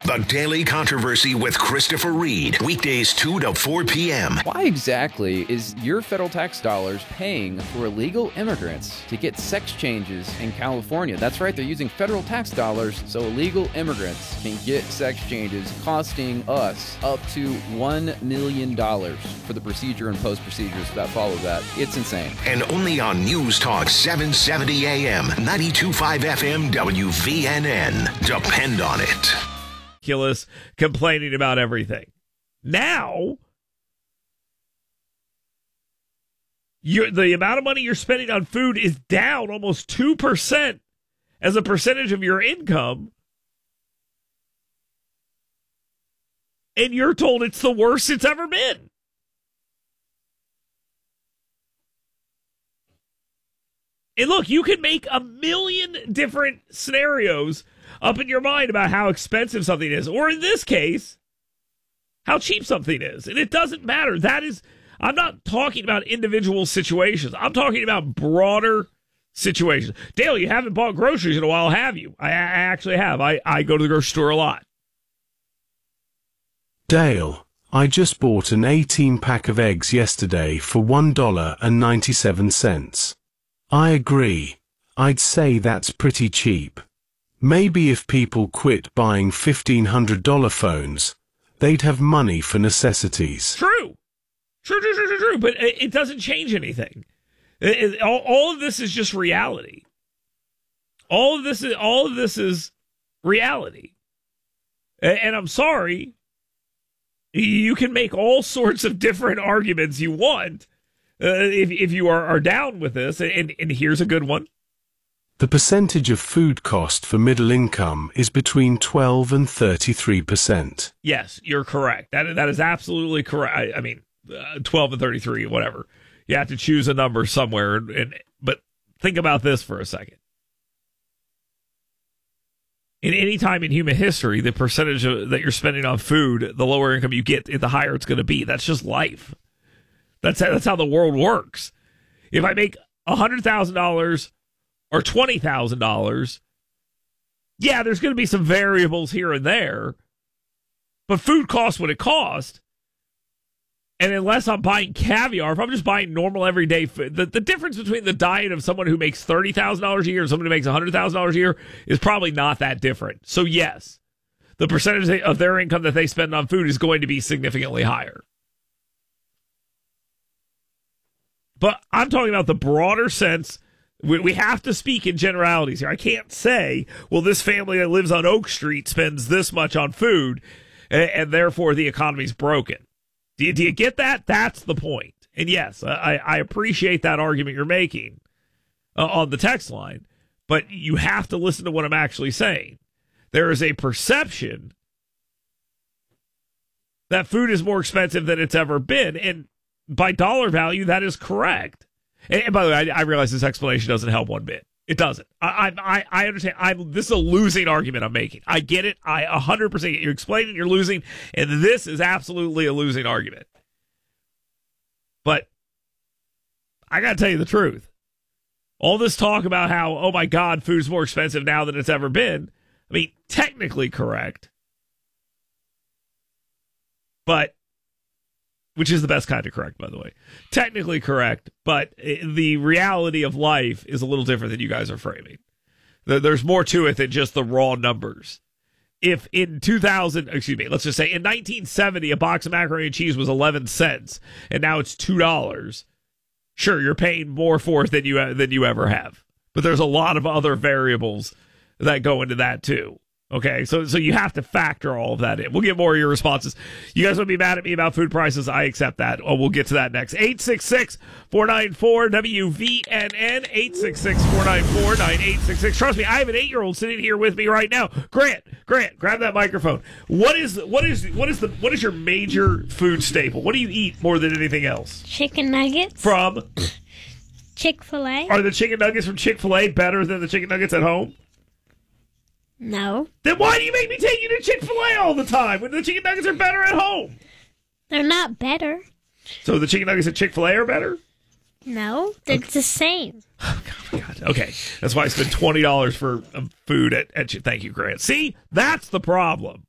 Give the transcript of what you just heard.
The Daily Controversy with Christopher Reed. Weekdays 2 to 4 p.m. Why exactly is your federal tax dollars paying for illegal immigrants to get sex changes in California? That's right, they're using federal tax dollars so illegal immigrants can get sex changes, costing us up to $1 million for the procedure and post-procedures that follow that. It's insane. And only on News Talk 770 AM, 92.5 FM, WVNN. Depend on it. Complaining about everything. Now, the amount of money you're spending on food is down almost 2% as a percentage of your income. And you're told it's the worst it's ever been. And look, you can make a million different scenarios up in your mind about how expensive something is, or in this case, how cheap something is. And it doesn't matter. I'm not talking about individual situations. I'm talking about broader situations. Dale, you haven't bought groceries in a while, have you? I actually have. I go to the grocery store a lot. Dale, I just bought an 18-pack of eggs yesterday for $1.97. I agree. I'd say that's pretty cheap. Maybe if people quit buying $1,500 phones, they'd have money for necessities. True. But it doesn't change anything. All of this is just reality. All of this is reality. And I'm sorry, you can make all sorts of different arguments you want if you are down with this. And here's a good one. The percentage of food cost for middle income is between 12 and 33%. Yes, you're correct. That is absolutely correct. I mean, 12 and 33, whatever. You have to choose a number somewhere. But think about this for a second. In any time in human history, the percentage that you're spending on food, the lower income you get, the higher it's going to be. That's just life. That's how the world works. If I make $100,000 or $20,000, yeah, there's going to be some variables here and there, but food costs what it costs. And unless I'm buying caviar, if I'm just buying normal everyday food, the difference between the diet of someone who makes $30,000 a year and someone who makes $100,000 a year is probably not that different. So yes, the percentage of their income that they spend on food is going to be significantly higher. But I'm talking about the broader sense. We have to speak in generalities here. I can't say, well, this family that lives on Oak Street spends this much on food, and therefore the economy's broken. Do you get that? That's the point. And yes, I appreciate that argument you're making on the text line, but you have to listen to what I'm actually saying. There is a perception that food is more expensive than it's ever been, and by dollar value, that is correct. And by the way, I realize this explanation doesn't help one bit. It doesn't. I understand. This is a losing argument I'm making. I get it. I 100% get it. You're explaining you're losing, and this is absolutely a losing argument. But I got to tell you the truth. All this talk about how, oh my God, food's more expensive now than it's ever been. I mean, technically correct. But which is the best kind of correct, by the way. Technically correct, but the reality of life is a little different than you guys are framing. There's more to it than just the raw numbers. If in let's just say in 1970, a box of macaroni and cheese was 11 cents, and now it's $2, sure, you're paying more for it than you ever have. But there's a lot of other variables that go into that too. Okay, so you have to factor all of that in. We'll get more of your responses. You guys want to be mad at me about food prices? I accept that. Oh, we'll get to that next. 866-494-WVNN, 866-494-9866. Trust me, I have an 8-year-old sitting here with me right now. Grant, grab that microphone. What is your major food staple? What do you eat more than anything else? Chicken nuggets. From? Chick-fil-A. Are the chicken nuggets from Chick-fil-A better than the chicken nuggets at home? No. Then why do you make me take you to Chick-fil-A all the time when the chicken nuggets are better at home? They're not better. So the chicken nuggets at Chick-fil-A are better? No, they're the same. Oh, God. Okay, that's why I spent $20 for food at thank you, Grant. See, that's the problem.